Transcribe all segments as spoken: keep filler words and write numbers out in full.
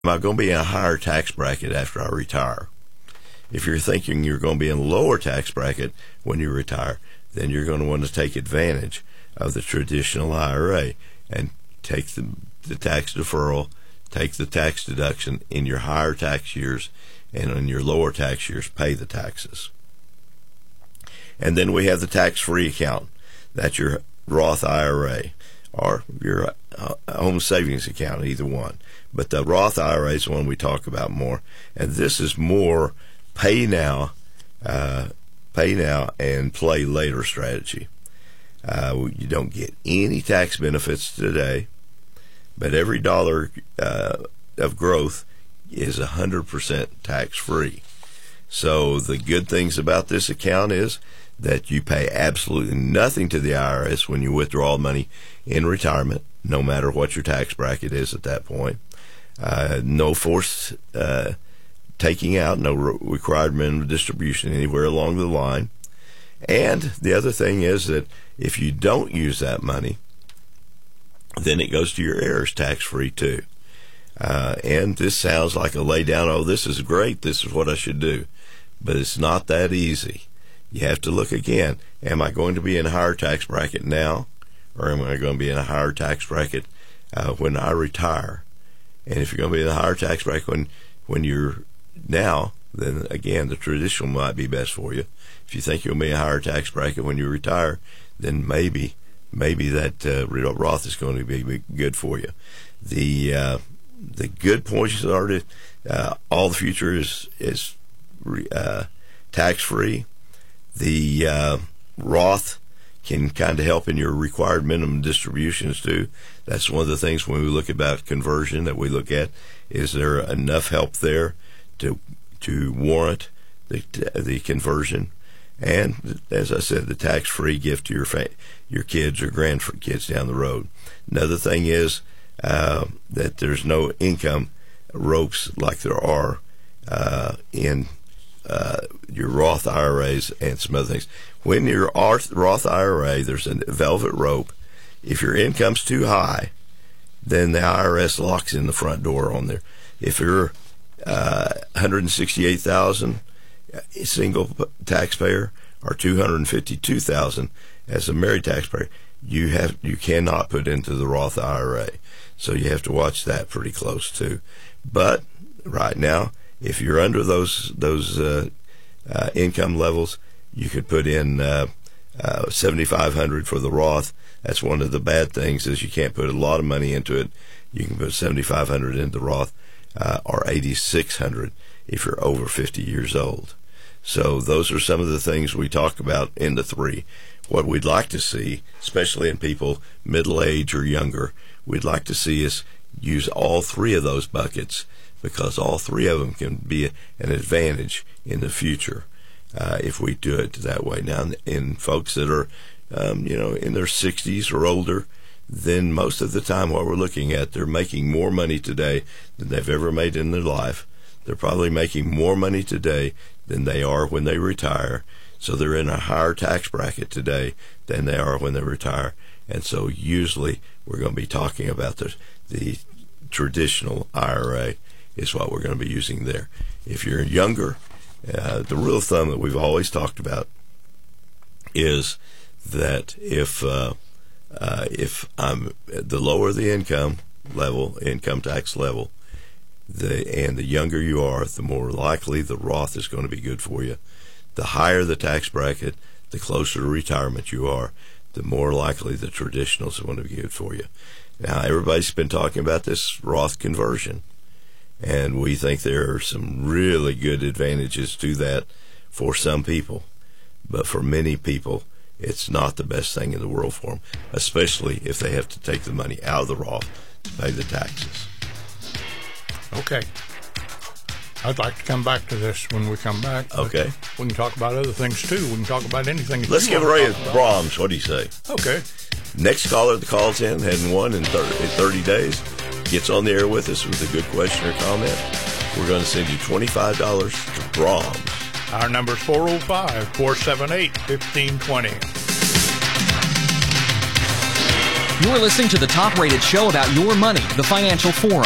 am I going to be in a higher tax bracket after I retire? If you're thinking you're going to be in a lower tax bracket when you retire, then you're going to want to take advantage of the traditional I R A and take the, the tax deferral, take the tax deduction in your higher tax years, and in your lower tax years, pay the taxes. And then we have the tax-free account. That's your Roth I R A or your uh, home savings account, either one. But the Roth I R A is the one we talk about more. And this is more pay now, uh, pay now and play later strategy. Uh, you don't get any tax benefits today, but every dollar uh, of growth is one hundred percent tax-free. So the good things about this account is that you pay absolutely nothing to the I R S when you withdraw money in retirement, no matter what your tax bracket is at that point. Uh, no forced uh, taking out, no re- required minimum distribution anywhere along the line. And the other thing is that if you don't use that money, then it goes to your heirs tax-free too. Uh, and this sounds like a lay down, oh, this is great, this is what I should do. But it's not that easy. You have to look again. Am I going to be in a higher tax bracket now, or am I going to be in a higher tax bracket uh, when I retire? And if you're going to be in a higher tax bracket when, when you're now, then again, the traditional might be best for you. If you think you'll be in a higher tax bracket when you retire, then maybe maybe that uh, Roth is going to be good for you. The uh, the good points are that uh, all the future is is uh, tax free. The uh, Roth can kind of help in your required minimum distributions too. That's one of the things when we look about conversion that we look at. Is there enough help there to to warrant the the conversion? And as I said, the tax-free gift to your fa- your kids or grandkids down the road. Another thing is uh, that there's no income ropes like there are uh, in uh, your Roth I R As and some other things. When your Roth I R A, there's a velvet rope. If your income's too high, then the I R S locks in the front door on there. If you're uh, one hundred sixty-eight thousand dollars single taxpayer or two hundred fifty-two thousand dollars as a married taxpayer, you have you cannot put into the Roth I R A. So you have to watch that pretty close too. But right now, if you're under those those uh, uh, income levels, you could put in uh, uh, seventy-five hundred dollars for the Roth. That's one of the bad things is you can't put a lot of money into it. You can put seventy-five hundred dollars into Roth uh, or eighty-six hundred dollars if you're over fifty years old. So those are some of the things we talk about in the three. What we'd like to see, especially in people middle age or younger, we'd like to see us use all three of those buckets because all three of them can be an advantage in the future uh, if we do it that way. Now, in folks that are, um, you know, in their sixties or older, then most of the time what we're looking at, they're making more money today than they've ever made in their life. They're probably making more money today than they are when they retire. So they're in a higher tax bracket today than they are when they retire. And so usually we're going to be talking about the, the traditional I R A is what we're going to be using there. If you're younger, uh, the rule of thumb that we've always talked about is that if uh, uh, if I'm the lower the income level, income tax level, The, and the younger you are, the more likely the Roth is going to be good for you. The higher the tax bracket, the closer to retirement you are, the more likely the traditionals are going to be good for you. Now, everybody's been talking about this Roth conversion, and we think there are some really good advantages to that for some people. But for many people, it's not the best thing in the world for them, especially if they have to take the money out of the Roth to pay the taxes. Okay. I'd like to come back to this when we come back. Okay. We can talk about other things, too. We can talk about anything. Let's give Ray Brahms. What do you say? Okay. Next caller that calls in, hadn't won in thirty days, gets on the air with us with a good question or comment, we're going to send you twenty-five dollars to Brahms. Our number is four oh five, four seven eight, one five two oh. You're listening to the top-rated show about your money, the Financial Forum.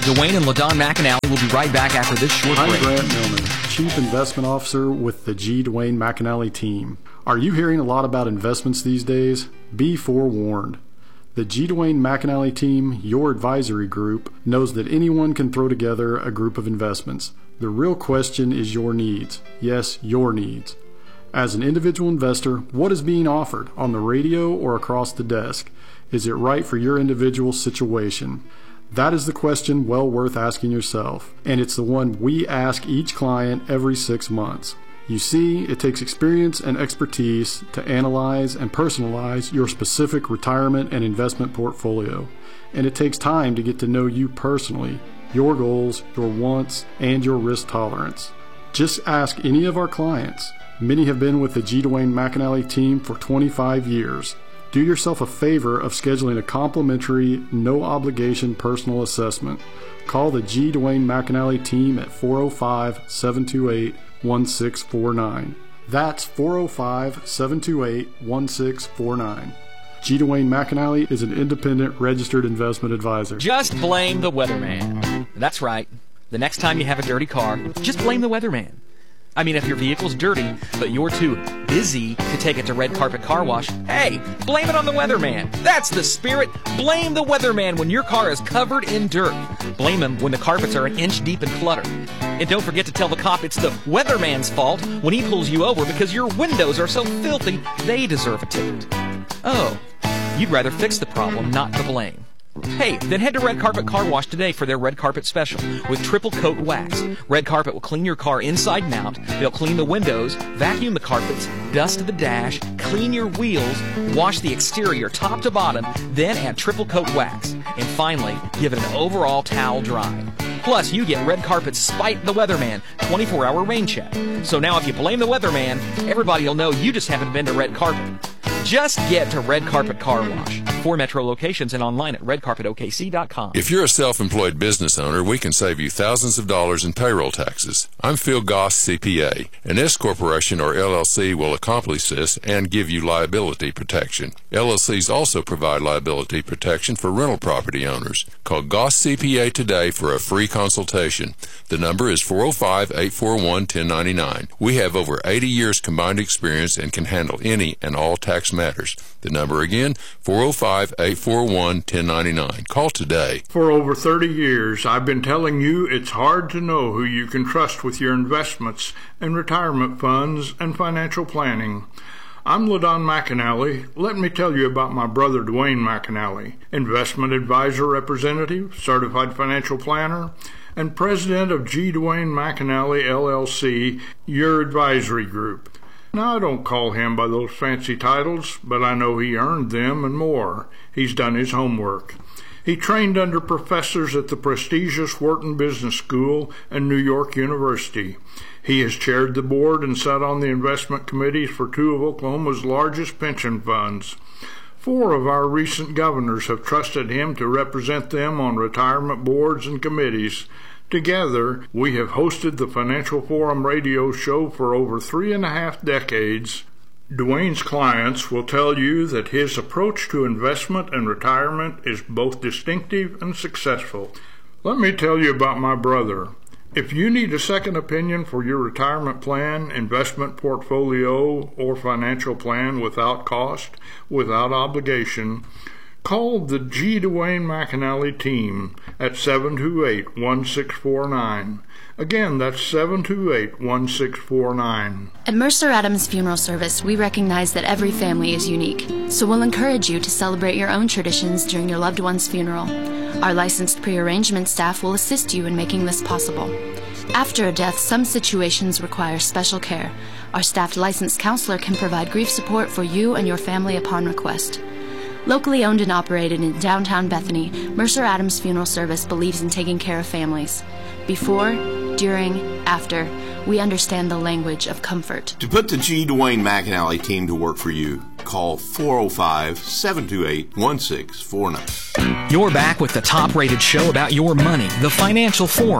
Dwayne and LaDon McAnally will be right back after this short break. I'm Grant Millman, Chief Investment Officer with the G. Dwayne McAnally team. Are you hearing a lot about investments these days? Be forewarned. The G. Dwayne McAnally team, your advisory group, knows that anyone can throw together a group of investments. The real question is your needs. Yes, your needs. As an individual investor, what is being offered on the radio or across the desk? Is it right for your individual situation? That is the question well worth asking yourself, and it's the one we ask each client every six months. You see, it takes experience and expertise to analyze and personalize your specific retirement and investment portfolio, and it takes time to get to know you personally, your goals, your wants, and your risk tolerance. Just ask any of our clients. Many have been with the G. Dwayne McAnally team for twenty-five years. Do yourself a favor of scheduling a complimentary, no-obligation personal assessment. Call the G. Dwayne McAnally team at four oh five, seven two eight, one six four nine. That's four oh five, seven two eight, one six four nine. G. Dwayne McAnally is an independent registered investment advisor. Just blame the weatherman. That's right. The next time you have a dirty car, just blame the weatherman. I mean, if your vehicle's dirty, but you're too busy to take it to Red Carpet Car Wash, hey, blame it on the weatherman. That's the spirit. Blame the weatherman when your car is covered in dirt. Blame him when the carpets are an inch deep in clutter. And don't forget to tell the cop it's the weatherman's fault when he pulls you over because your windows are so filthy they deserve a ticket. Oh, you'd rather fix the problem, not the blame. Hey, then head to Red Carpet Car Wash today for their Red Carpet Special with triple coat wax. Red Carpet will clean your car inside and out. They'll clean the windows, vacuum the carpets, dust the dash, clean your wheels, wash the exterior top to bottom, then add triple coat wax. And finally, give it an overall towel dry. Plus, you get Red Carpet's Spite the Weatherman twenty-four hour rain check. So now if you blame the weatherman, everybody will know you just haven't been to Red Carpet. Just get to Red Carpet Car Wash. Four metro locations and online at red carpet o k c dot com. If you're a self-employed business owner, we can save you thousands of dollars in payroll taxes. I'm Phil Goss, C P A. An S Corporation or L L C will accomplish this and give you liability protection. L L Cs also provide liability protection for rental property owners. Call Goss C P A today for a free consultation. The number is four oh five, eight four one, one oh nine nine. We have over eighty years combined experience and can handle any and all tax matters. The number again, four oh five, eight four one, one oh nine nine. Call today. For over thirty years, I've been telling you it's hard to know who you can trust with your investments and retirement funds and financial planning. I'm LaDon McAnally. Let me tell you about my brother Dwayne McAnally, investment advisor representative, certified financial planner, and president of G. Dwayne McAnally, L L C, your advisory group. Now, I don't call him by those fancy titles, but I know he earned them and more. He's done his homework. He trained under professors at the prestigious Wharton Business School and New York University. He has chaired the board and sat on the investment committees for two of Oklahoma's largest pension funds. Four of our recent governors have trusted him to represent them on retirement boards and committees. Together, we have hosted the Financial Forum radio show for over three and a half decades. Dwayne's clients will tell you that his approach to investment and retirement is both distinctive and successful. Let me tell you about my brother. If you need a second opinion for your retirement plan, investment portfolio, or financial plan without cost, without obligation, call the G. Dwayne McAnally team at seven two eight, one six four nine. Again, that's seven two eight, one six four nine. At Mercer Adams Funeral Service, we recognize that every family is unique, so we'll encourage you to celebrate your own traditions during your loved one's funeral. Our licensed pre-arrangement staff will assist you in making this possible. After a death, some situations require special care. Our staffed licensed counselor can provide grief support for you and your family upon request. Locally owned and operated in downtown Bethany, Mercer Adams Funeral Service believes in taking care of families. Before, during, after, we understand the language of comfort. To put the G. Dwayne McAnally team to work for you, call four oh five, seven two eight, one six four nine. You're back with the top-rated show about your money, the Financial Forum.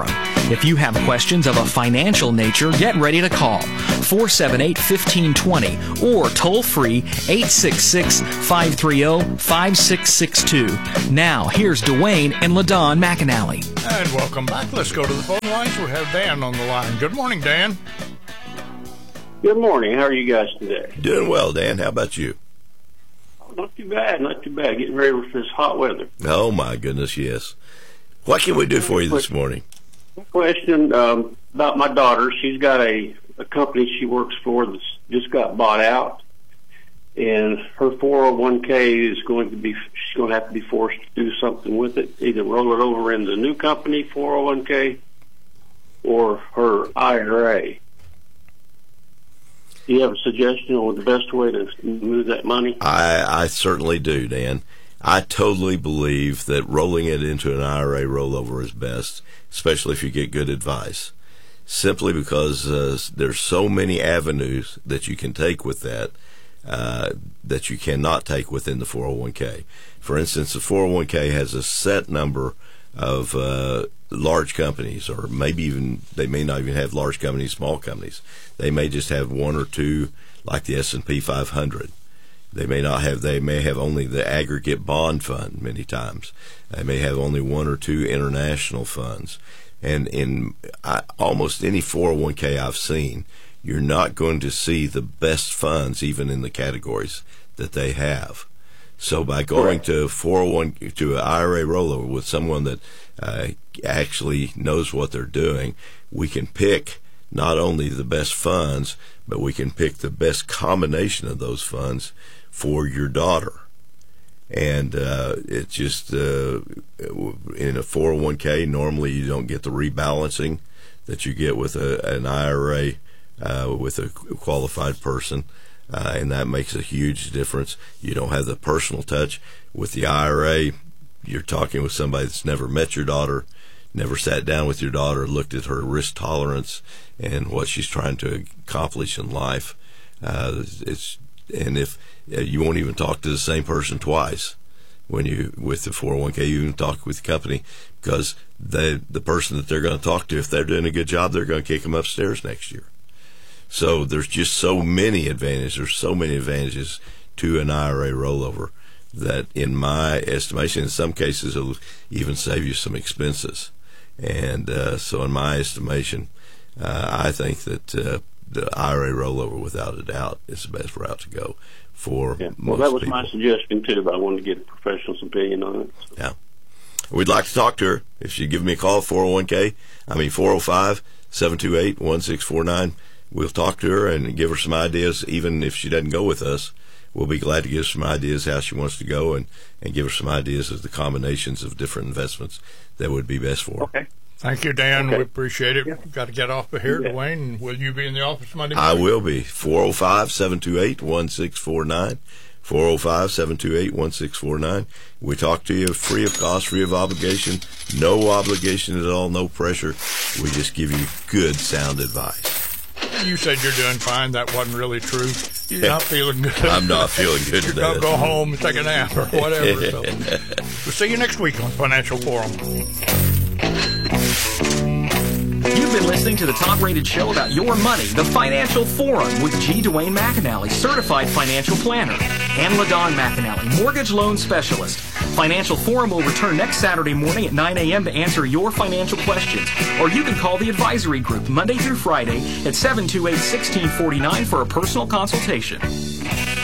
If you have questions of a financial nature, get ready to call four seven eight, one five two zero or toll free eight six six, five three zero, five six six two. Now, here's Dwayne and LaDon McAnally. And welcome back. Let's go to the phone lines. We have Dan on the line. Good morning, Dan. Good morning. How are you guys today? Doing well, Dan. How about you? Not too bad, not too bad. Getting ready for this hot weather. Oh, my goodness, yes. What can we do for you this morning? Question um, about my daughter. She's got a, a company she works for that's just got bought out, and her four oh one k is going to be, she's going to have to be forced to do something with it, either roll it over in the new company four oh one k or her I R A. Do you have a suggestion on the best way to move that money? I, I certainly do, Dan. I totally believe that rolling it into an I R A rollover is best, especially if you get good advice, simply because uh, there's so many avenues that you can take with that uh, that you cannot take within the four oh one k. For instance, the four oh one k has a set number of uh, large companies, or maybe even they may not even have large companies, small companies. They may just have one or two, like the S and P five hundred. They may not have, they may have only the aggregate bond fund many times. They may have only one or two international funds. And in I, almost any four oh one k I've seen, you're not going to see the best funds even in the categories that they have. So by going Correct. to four oh one to an I R A rollover with someone that uh, actually knows what they're doing, we can pick not only the best funds, but we can pick the best combination of those funds for your daughter. And uh, it's just uh, in a four oh one k, normally you don't get the rebalancing that you get with a, an I R A uh, with a qualified person. Uh, and that makes a huge difference. You don't have the personal touch. With the I R A, you're talking with somebody that's never met your daughter, never sat down with your daughter, looked at her risk tolerance and what she's trying to accomplish in life. Uh, it's and if uh, you won't even talk to the same person twice when you with the four oh one k, you even talk with the company, because they, the person that they're going to talk to, if they're doing a good job, they're going to kick them upstairs next year. So there's just so many advantages. There's so many advantages to an I R A rollover that, in my estimation, in some cases, it'll even save you some expenses. And uh, so in my estimation, uh, I think that uh, the I R A rollover, without a doubt, is the best route to go for yeah. most Well, that was people. my suggestion, too, but I wanted to get a professional's opinion on it. So. Yeah. We'd like to talk to her. If she'd give me a call, four oh one k, I mean four oh five, seven two eight, one six four nine. We'll talk to her and give her some ideas. Even if she doesn't go with us, we'll be glad to give her some ideas how she wants to go, and, and give her some ideas of the combinations of different investments that would be best for her. Okay. Thank you, Dan. Okay. We appreciate it. Yeah. We've got to get off of here, Yeah. Dwayne. Will you be in the office Monday I morning? will be. four oh five, seven two eight, one six four nine. four oh five, seven two eight, one six four nine. We talk to you free of cost, free of obligation, no obligation at all, no pressure. We just give you good, sound advice. You said you're doing fine. That wasn't really true. You're not feeling good. I'm not feeling good You're today. going to go home and take a nap or whatever. So. We'll see you next week on Financial Forum. You've been listening to the top-rated show about your money, The Financial Forum, with G. Dwayne McAnally, certified financial planner, and LaDon McAnally, mortgage loan specialist. Financial Forum will return next Saturday morning at nine a.m. to answer your financial questions. Or you can call the advisory group Monday through Friday at seven two eight, one six four nine for a personal consultation.